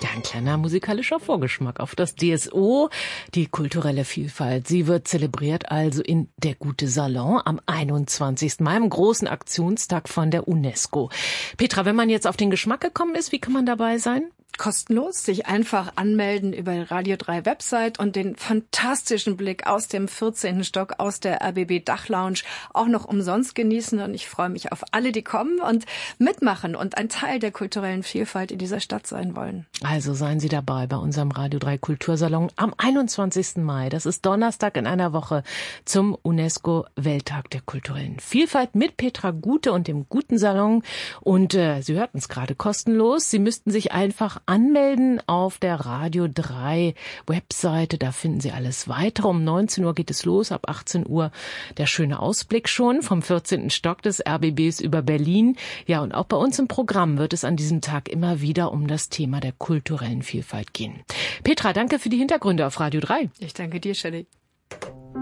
Ja, ein kleiner musikalischer Vorgeschmack auf das DSO, die kulturelle Vielfalt. Sie wird zelebriert also in Der gute Salon am 21. Mai, am großen Aktionstag von der UNESCO. Petra, wenn man jetzt auf den Geschmack gekommen ist, wie kann man dabei sein? Kostenlos, sich einfach anmelden über die Radio 3 Website und den fantastischen Blick aus dem 14. Stock, aus der RBB Dachlounge auch noch umsonst genießen. Und ich freue mich auf alle, die kommen und mitmachen und ein Teil der kulturellen Vielfalt in dieser Stadt sein wollen. Also seien Sie dabei bei unserem Radio 3 Kultursalon am 21. Mai. Das ist Donnerstag in einer Woche zum UNESCO-Welttag der kulturellen Vielfalt mit Petra Gute und dem Guten Salon. Und Sie hörten es gerade, kostenlos. Sie müssten sich einfach anmelden auf der Radio 3 Webseite. Da finden Sie alles weitere. Um 19 Uhr geht es los, ab 18 Uhr der schöne Ausblick schon vom 14. Stock des RBBs über Berlin. Ja, und auch bei uns im Programm wird es an diesem Tag immer wieder um das Thema der kulturellen Vielfalt gehen. Petra, danke für die Hintergründe auf Radio 3. Ich danke dir, Shelley.